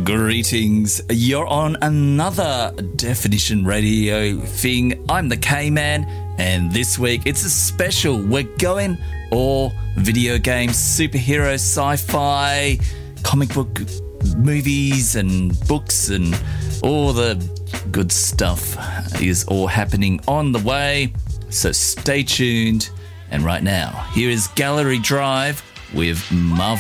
Greetings. You're on another Definition Radio thing. I'm the K-Man, and this week it's a special. We're going all video games, superhero, sci-fi, comic book movies and books, and all the good stuff is all happening on the way. So stay tuned. And right now, here is Gallery Drive with Marvel.